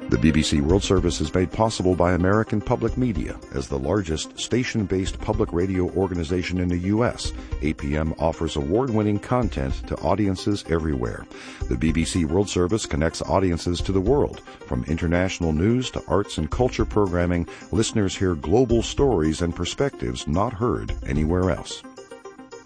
The BBC World Service is made possible by American Public Media. As the largest station-based public radio organization in the U.S., APM offers award-winning content to audiences everywhere. The BBC World Service connects audiences to the world. From international news to arts and culture programming, listeners hear global stories and perspectives not heard anywhere else.